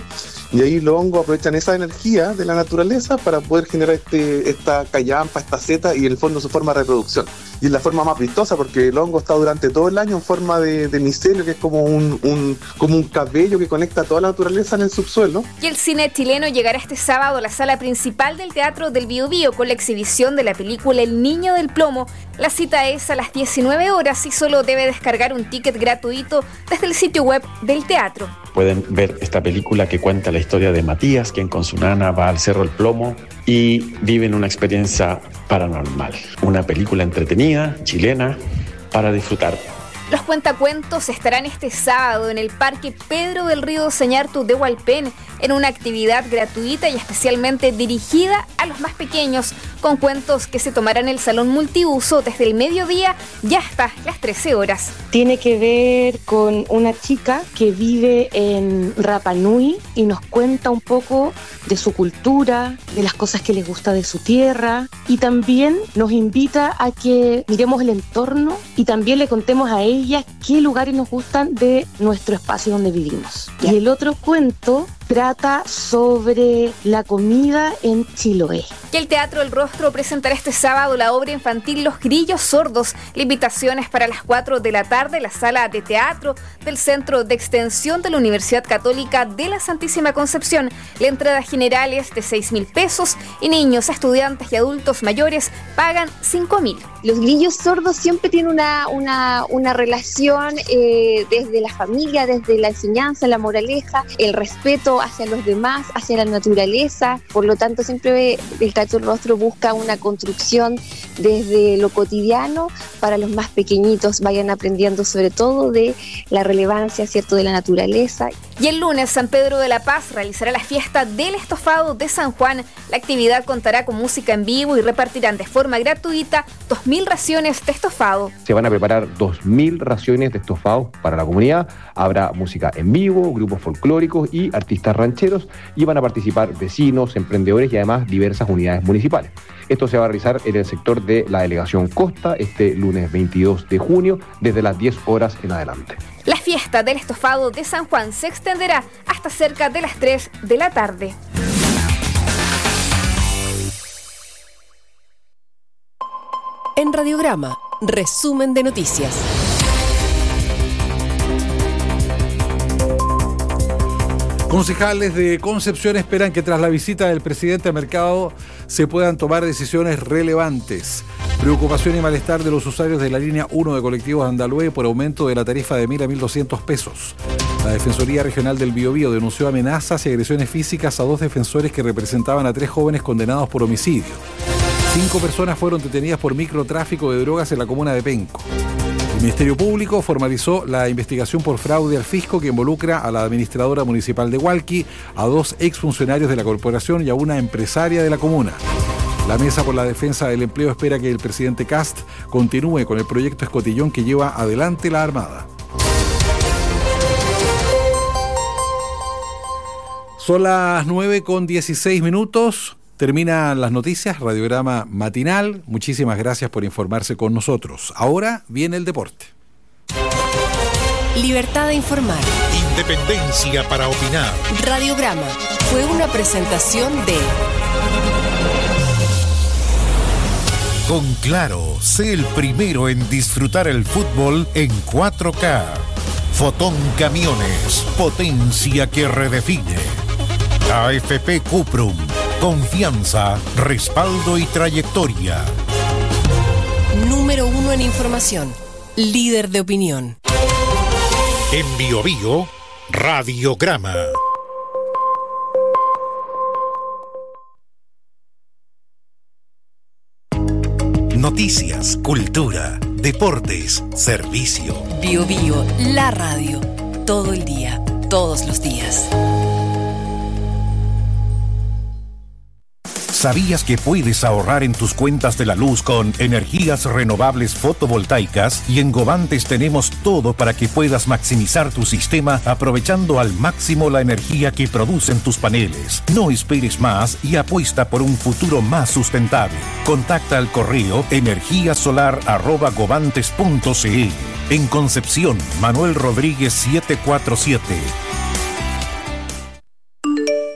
Y ahí los hongos aprovechan esa energía de la naturaleza para poder generar este, esta callampa, esta seta y en el fondo su forma de reproducción. Y es la forma más vistosa porque el hongo está durante todo el año en forma de, de micelio, que es como un, un, como un cabello que conecta toda la naturaleza en el subsuelo. Y el cine chileno llegará este sábado a la sala principal del Teatro del Bío Bío con la exhibición de la película El Niño del Plomo. La cita es a las diecinueve horas y solo debe descargar un ticket gratuito desde el sitio web del teatro. Pueden ver esta película que cuenta la historia de Matías, quien con su nana va al Cerro El Plomo y viven una experiencia paranormal. Una película entretenida, chilena, para disfrutar. Los cuentacuentos estarán este sábado en el Parque Pedro del Río Señartu de Hualpén en una actividad gratuita y especialmente dirigida a los más pequeños, con cuentos que se tomarán en el salón multiuso desde el mediodía y hasta las trece horas. Tiene que ver con una chica que vive en Rapa Nui y nos cuenta un poco de su cultura, de las cosas que les gusta de su tierra, y también nos invita a que miremos el entorno y también le contemos a ella qué lugares nos gustan de nuestro espacio donde vivimos. Y el otro cuento trata sobre la comida en Chiloé. Y el Teatro El Rostro presentará este sábado la obra infantil Los Grillos Sordos. La invitación es para las cuatro de la tarde en la sala de teatro del Centro de Extensión de la Universidad Católica de la Santísima Concepción. La entrada general es de seis mil pesos y niños, estudiantes y adultos mayores pagan cinco mil. Los Grillos Sordos siempre tienen una, una, una relación eh, desde la familia, desde la enseñanza, la moraleja, el respeto hacia los demás, hacia la naturaleza. Por lo tanto, siempre el Teatro El Rostro busca una construcción desde lo cotidiano para los más pequeñitos, vayan aprendiendo sobre todo de la relevancia, ¿cierto?, de la naturaleza. Y el lunes, San Pedro de la Paz realizará la fiesta del estofado de San Juan. La actividad contará con música en vivo y repartirán de forma gratuita dos mil raciones de estofado. Se van a preparar dos mil raciones de estofado para la comunidad. Habrá música en vivo, grupos folclóricos y artistas rancheros, y van a participar vecinos, emprendedores y además diversas unidades municipales. Esto se va a realizar en el sector de la Delegación Costa este lunes veintidós de junio desde las diez horas en adelante. La fiesta del estofado de San Juan se extenderá hasta cerca de las tres de la tarde. En Radiograma, resumen de noticias. Concejales de Concepción esperan que tras la visita del presidente a Mercado se puedan tomar decisiones relevantes. Preocupación y malestar de los usuarios de la línea uno de colectivos Andalúe por aumento de la tarifa de mil a mil doscientos pesos. La Defensoría Regional del Biobío denunció amenazas y agresiones físicas a dos defensores que representaban a tres jóvenes condenados por homicidio. Cinco personas fueron detenidas por microtráfico de drogas en la comuna de Penco. El Ministerio Público formalizó la investigación por fraude al fisco que involucra a la administradora municipal de Hualqui, a dos exfuncionarios de la corporación y a una empresaria de la comuna. La Mesa por la Defensa del Empleo espera que el presidente Kast continúe con el proyecto Escotillón que lleva adelante la Armada. Son las nueve con dieciséis minutos. Terminan las noticias, Radiograma Matinal. Muchísimas gracias por informarse con nosotros. Ahora viene el deporte. Libertad de informar. Independencia para opinar. Radiograma fue una presentación de... Con Claro, sé el primero en disfrutar el fútbol en cuatro K. Fotón Camiones, potencia que redefine. A F P Cuprum, confianza, respaldo y trayectoria. Número uno en información, líder de opinión. En Bio Bio, Radiograma. Noticias, cultura, deportes, servicio. Bio Bio, la radio, todo el día, todos los días. ¿Sabías que puedes ahorrar en tus cuentas de la luz con energías renovables fotovoltaicas? Y en Govantes tenemos todo para que puedas maximizar tu sistema aprovechando al máximo la energía que producen tus paneles. No esperes más y apuesta por un futuro más sustentable. Contacta al correo energíasolar arroba govantes punto cl. En Concepción, Manuel Rodríguez setecientos cuarenta y siete.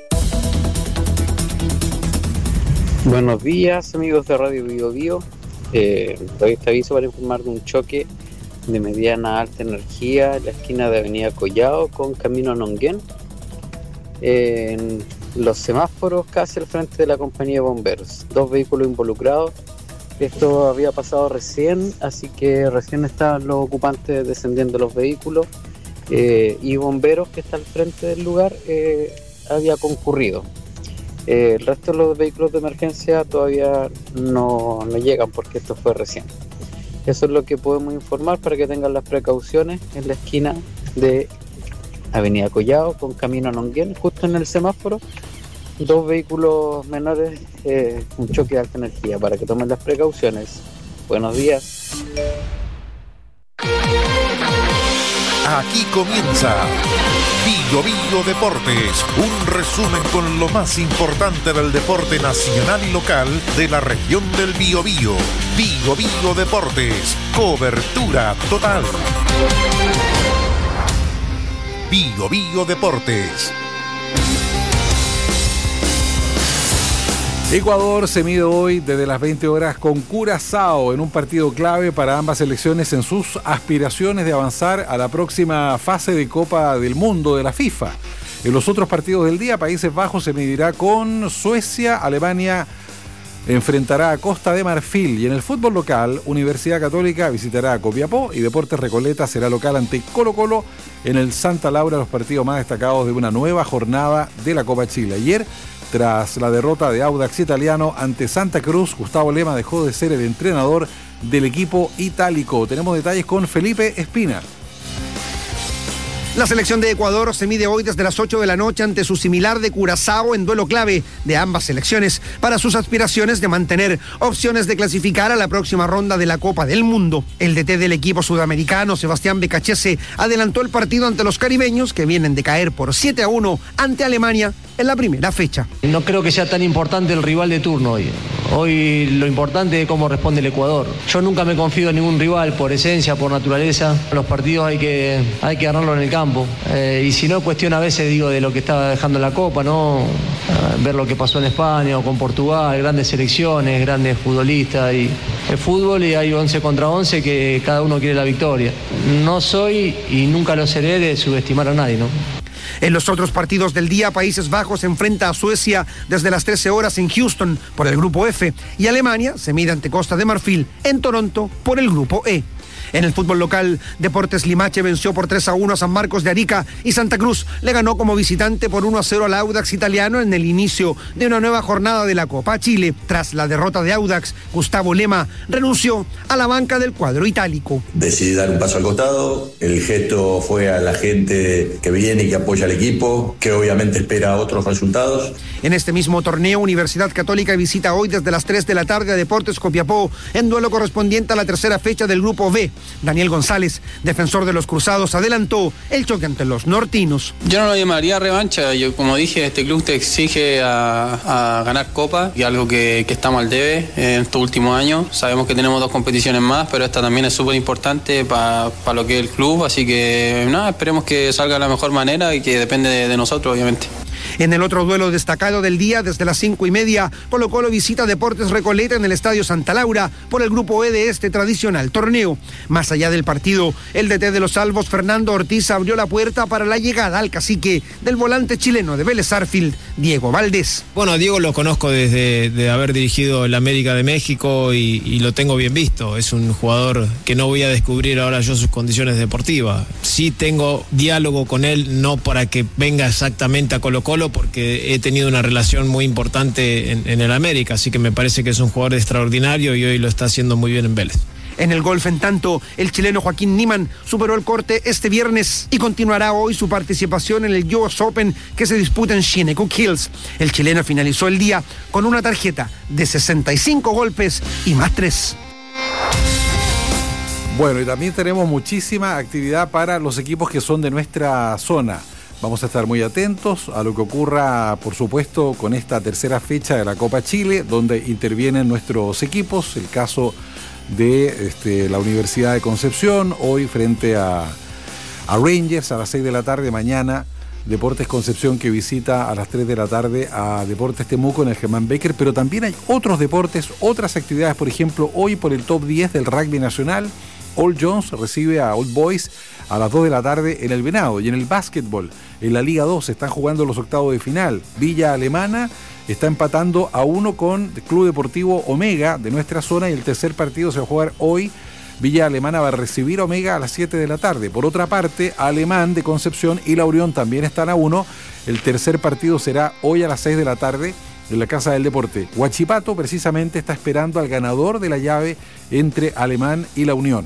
Buenos días, amigos de Radio Bio Bio. Eh, doy este aviso para informar de un choque de mediana a alta energía en la esquina de Avenida Collao con Camino Nonguén, eh, en los semáforos casi al frente de la compañía de bomberos. Dos vehículos involucrados. Esto había pasado recién, así que recién estaban los ocupantes descendiendo los vehículos eh, y bomberos que está al frente del lugar eh, había concurrido. Eh, el resto de los vehículos de emergencia todavía no, no llegan porque esto fue recién. Eso es lo que podemos informar para que tengan las precauciones en la esquina de Avenida Collao con Camino Nonguén, justo en el semáforo. Dos vehículos menores, eh, un choque de alta energía, para que tomen las precauciones. Buenos días. Aquí comienza Bio Bio Deportes, un resumen con lo más importante del deporte nacional y local de la región del Biobío. Bio Bio Deportes, cobertura total. Bio Bio Deportes. Ecuador se mide hoy desde las veinte horas con Curazao en un partido clave para ambas selecciones en sus aspiraciones de avanzar a la próxima fase de Copa del Mundo de la FIFA. En los otros partidos del día, Países Bajos se medirá con Suecia, Alemania enfrentará a Costa de Marfil y en el fútbol local, Universidad Católica visitará a Copiapó y Deportes Recoleta será local ante Colo Colo en el Santa Laura, los partidos más destacados de una nueva jornada de la Copa Chile. Ayer, tras la derrota de Audax Italiano ante Santa Cruz, Gustavo Lema dejó de ser el entrenador del equipo itálico. Tenemos detalles con Felipe Espina. La selección de Ecuador se mide hoy desde las ocho de la noche ante su similar de Curazao en duelo clave de ambas selecciones para sus aspiraciones de mantener opciones de clasificar a la próxima ronda de la Copa del Mundo. El D T del equipo sudamericano, Sebastián Becachese, adelantó el partido ante los caribeños que vienen de caer por siete a uno ante Alemania en la primera fecha. No creo que sea tan importante el rival de turno hoy. Hoy lo importante es cómo responde el Ecuador. Yo nunca me confío en ningún rival por esencia, por naturaleza. Los partidos hay que, hay que ganarlos en el campo. Eh, y si no, cuestión a veces, digo, de lo que estaba dejando la Copa, ¿no? Eh, ver lo que pasó en España o con Portugal, grandes selecciones, grandes futbolistas. Y el fútbol y hay once contra once que cada uno quiere la victoria. No soy y nunca lo seré de subestimar a nadie, ¿no? En los otros partidos del día, Países Bajos se enfrenta a Suecia desde las trece horas en Houston por el grupo F y Alemania se mide ante Costa de Marfil en Toronto por el grupo E. En el fútbol local, Deportes Limache venció por tres a uno a San Marcos de Arica y Santa Cruz le ganó como visitante por uno a cero al Audax Italiano en el inicio de una nueva jornada de la Copa Chile. Tras la derrota de Audax, Gustavo Lema renunció a la banca del cuadro itálico. Decidí dar un paso al costado, el gesto fue a la gente que viene y que apoya al equipo, que obviamente espera otros resultados. En este mismo torneo, Universidad Católica visita hoy desde las tres de la tarde a Deportes Copiapó en duelo correspondiente a la tercera fecha del grupo B. Daniel González, defensor de los Cruzados, adelantó el choque ante los nortinos. Yo no lo llamaría revancha. Yo, como dije, este club te exige a, a ganar Copa y algo que, que estamos al debe en estos últimos años. Sabemos que tenemos dos competiciones más, pero esta también es súper importante para pa lo que es el club. Así que nada, esperemos que salga de la mejor manera y que depende de, de nosotros, obviamente. En el otro duelo destacado del día, desde las cinco y media, Colo Colo visita Deportes Recoleta en el Estadio Santa Laura por el grupo E de este tradicional torneo. Más allá del partido, el D T de los Albos, Fernando Ortiz, abrió la puerta para la llegada al cacique del volante chileno de Vélez Sarsfield, Diego Valdés. Bueno, Diego lo conozco desde de haber dirigido el América de México y, y lo tengo bien visto. Es un jugador que no voy a descubrir ahora yo sus condiciones deportivas. Sí tengo diálogo con él, no para que venga exactamente a Colo Colo, porque he tenido una relación muy importante en, en el América, así que me parece que es un jugador extraordinario y hoy lo está haciendo muy bien en Vélez. En el golf, en tanto, el chileno Joaquín Niemann superó el corte este viernes y continuará hoy su participación en el U S Open que se disputa en Shinnecock Hills. El chileno finalizó el día con una tarjeta de sesenta y cinco golpes y más tres. Bueno, y también tenemos muchísima actividad para los equipos que son de nuestra zona. Vamos a estar muy atentos a lo que ocurra, por supuesto, con esta tercera fecha de la Copa Chile, donde intervienen nuestros equipos. El caso de este, la Universidad de Concepción, hoy frente a, a Rangers a las seis de la tarde, mañana Deportes Concepción, que visita a las tres de la tarde a Deportes Temuco en el Germán Becker, pero también hay otros deportes, otras actividades. Por ejemplo, hoy por el top diez del rugby nacional, All Jones recibe a Old Boys a las dos de la tarde en el Venado. Y en el básquetbol, en la Liga dos, se están jugando los octavos de final. Villa Alemana está empatando a uno con el Club Deportivo Omega de nuestra zona, y el tercer partido se va a jugar hoy. Villa Alemana va a recibir a Omega a las siete de la tarde. Por otra parte, Alemán de Concepción y La Unión también están a uno. El tercer partido será hoy a las seis de la tarde en la Casa del Deporte. Huachipato precisamente está esperando al ganador de la llave entre Alemán y La Unión.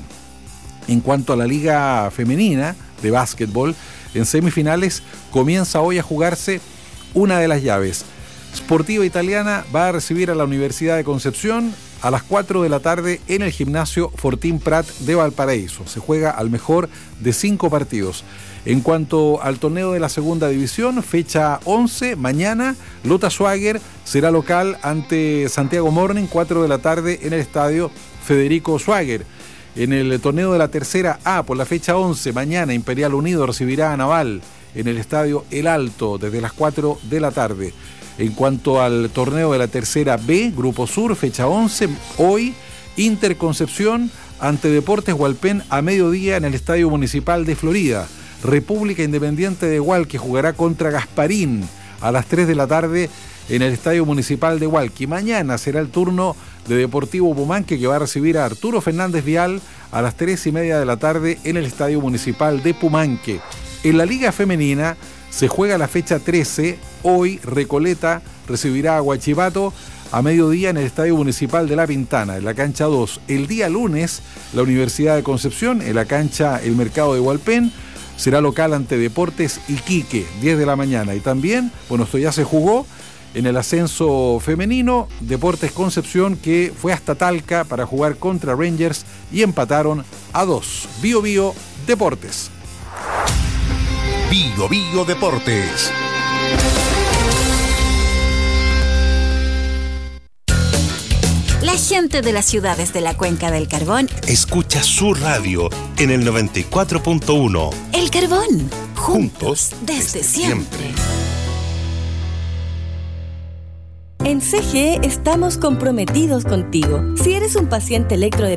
En cuanto a la Liga Femenina de Básquetbol, en semifinales comienza hoy a jugarse una de las llaves. Sportiva Italiana va a recibir a la Universidad de Concepción a las cuatro de la tarde en el gimnasio Fortín Prat de Valparaíso. Se juega al mejor de cinco partidos. En cuanto al torneo de la segunda división, fecha once, mañana, Lota Schwager será local ante Santiago Morning, cuatro de la tarde en el estadio Federico Schwager. En el torneo de la tercera A, por la fecha once, mañana, Imperial Unido recibirá a Naval en el estadio El Alto desde las cuatro de la tarde. En cuanto al torneo de la tercera B, Grupo Sur, fecha once, hoy Inter Concepción ante Deportes Hualpén a mediodía en el Estadio Municipal de Florida. República Independiente de Hualqui jugará contra Gasparín a las tres de la tarde en el Estadio Municipal de Hualqui. Mañana será el turno de Deportivo Pumanque, que va a recibir a Arturo Fernández Vial a las tres y media de la tarde en el Estadio Municipal de Pumanque. En la Liga Femenina se juega la fecha trece. Hoy Recoleta recibirá a Huachipato a mediodía en el Estadio Municipal de La Pintana, en la cancha dos. El día lunes, la Universidad de Concepción, en la cancha El Mercado de Hualpén, será local ante Deportes Iquique, diez de la mañana. Y también, bueno, esto ya se jugó en el ascenso femenino, Deportes Concepción, que fue hasta Talca para jugar contra Rangers y empataron a dos. Bio Bio Deportes. Bio Bio Deportes. La gente de las ciudades de la Cuenca del Carbón escucha su radio en el noventa y cuatro punto uno. El Carbón, juntos desde siempre. En C G E estamos comprometidos contigo. Si eres un paciente electrodependiente